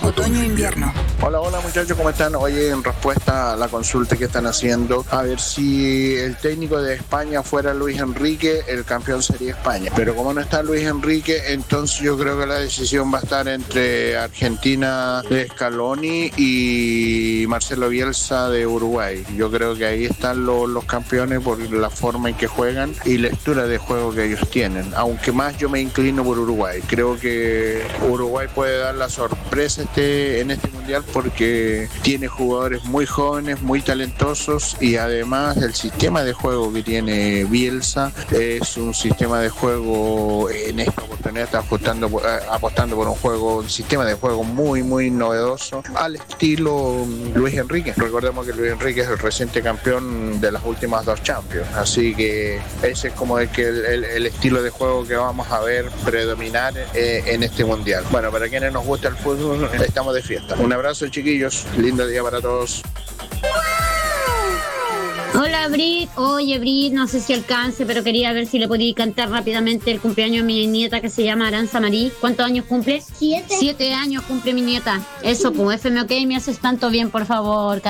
otoño-invierno. Hola muchachos, ¿cómo están? Oye, en respuesta a la consulta que están haciendo, a ver si el técnico de España fuera Luis Enrique, el campeón sería España. Pero como no está Luis Enrique, entonces yo creo que la decisión va a estar entre Argentina de Scaloni y Marcelo Bielsa de Uruguay. Yo creo que ahí están los campeones por la forma en que juegan y lectura de juego que ellos tienen. Aunque más yo me inclino por Uruguay. Creo que Uruguay puede dar la sorpresa en este mundial porque tiene jugadores muy jóvenes, muy talentosos y además el sistema de juego que tiene Bielsa es un sistema de juego, en esta oportunidad está apostando por un sistema de juego muy novedoso al estilo Luis Enrique. Recordemos que Luis Enrique es el reciente campeón de las últimas 2 Champions, así que ese es como el estilo de juego que vamos a ver predominar en este mundial. Bueno, para quienes nos gusta el fútbol, estamos de fiesta. Un abrazo, chiquillos, lindo día para todos. Hola Brit, oye Brit, no sé si alcance, pero quería ver si le podía cantar rápidamente el cumpleaños de mi nieta que se llama Aranza Marí. ¿Cuántos años cumple? 7. 7 años cumple mi nieta. Eso, pues FM OK, me haces tanto bien, por favor.